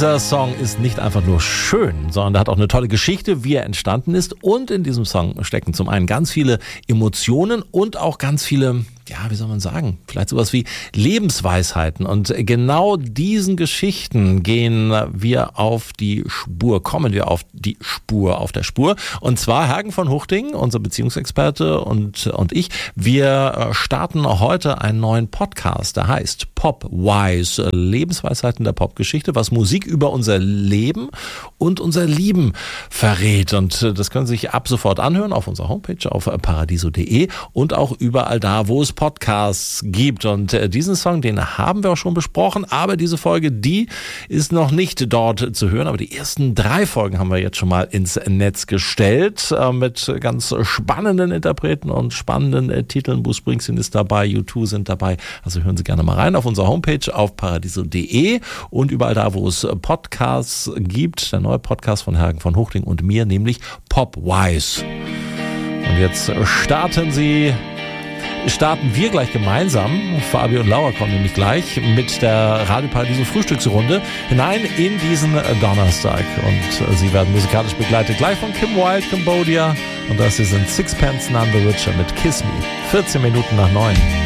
Dieser Song ist nicht einfach nur schön, sondern der hat auch eine tolle Geschichte, wie er entstanden ist. Und in diesem Song stecken zum einen ganz viele Emotionen und auch ganz viele, ja, wie soll man sagen, vielleicht sowas wie Lebensweisheiten. Und genau diesen Geschichten gehen wir auf die Spur, kommen wir auf die Spur, auf der Spur. Und zwar Hergen von Huchting, unser Beziehungsexperte und ich. Wir starten heute einen neuen Podcast, der heißt Popwise, Lebensweisheiten der Popgeschichte, was Musik über unser Leben und unser Lieben verrät. Und das können Sie sich ab sofort anhören auf unserer Homepage, auf paradiso.de und auch überall da, wo es Podcasts gibt. Und diesen Song, den haben wir auch schon besprochen, aber diese Folge, die ist noch nicht dort zu hören. Aber die ersten 3 Folgen haben wir jetzt schon mal ins Netz gestellt mit ganz spannenden Interpreten und spannenden Titeln. Bruce Springsteen ist dabei, U2 sind dabei. Also hören Sie gerne mal rein auf unserer Homepage auf paradiso.de und überall da, wo es Podcasts gibt. Der neue Podcast von Hergen von Huchting und mir, nämlich Popwise. Und jetzt starten wir gleich gemeinsam, Fabi und Laura kommen nämlich gleich mit der Radio Paradiso Frühstücksrunde hinein in diesen Donnerstag. Und sie werden musikalisch begleitet gleich von Kim Wilde, Cambodia. Und das hier sind Sixpence None the Richer mit Kiss Me. 14 Minuten nach 9.